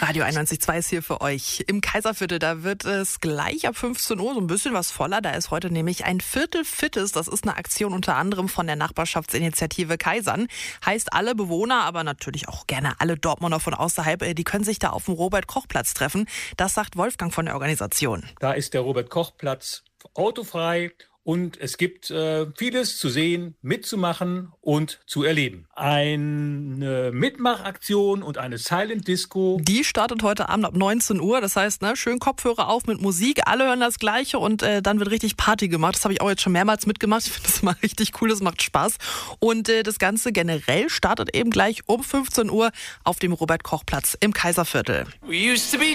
Radio 91.2 ist hier für euch. Im Kaiserviertel, da wird es gleich ab 15 Uhr so ein bisschen was voller. Da ist heute nämlich ein Viertel Fittes. Das ist eine Aktion unter anderem von der Nachbarschaftsinitiative Kaisern. Heißt, alle Bewohner, aber natürlich auch gerne alle Dortmunder von außerhalb, die können sich da auf dem Robert-Koch-Platz treffen. Das sagt Wolfgang von der Organisation. Da ist der Robert-Koch-Platz autofrei. Und es gibt vieles zu sehen, mitzumachen und zu erleben. Eine Mitmachaktion und eine Silent Disco. Die startet heute Abend ab 19 Uhr. Das heißt, schön Kopfhörer auf mit Musik. Alle hören das Gleiche und dann wird richtig Party gemacht. Das habe ich auch jetzt schon mehrmals mitgemacht. Ich finde das mal richtig cool, das macht Spaß. Und das Ganze generell startet eben gleich um 15 Uhr auf dem Robert-Koch-Platz im Kaiserviertel. We used to be